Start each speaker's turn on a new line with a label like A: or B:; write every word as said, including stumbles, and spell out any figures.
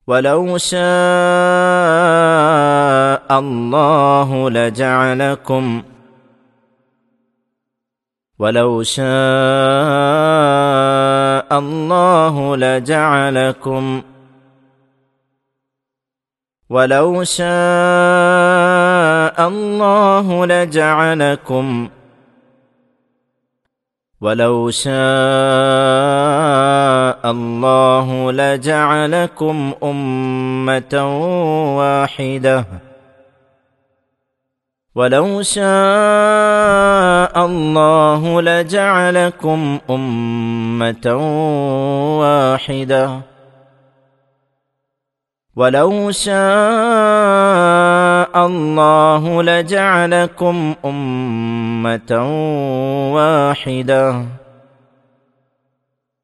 A: ولو شاء الله لجعلكم ولو شاء الله لجعلكم ولو شاء الله لجعلكم ولو شاء الله لجعلكم أمة واحدة ولو شاء الله لجعلكم أمة واحدة ولو شاء الله لجعلكم أمة واحدة